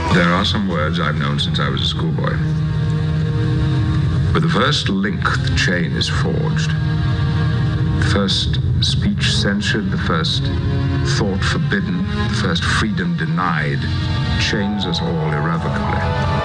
There are some words I've known since I was a schoolboy. But the first link, the chain is forged. The first speech censored, the first thought forbidden, the first freedom denied, chains us all irrevocably.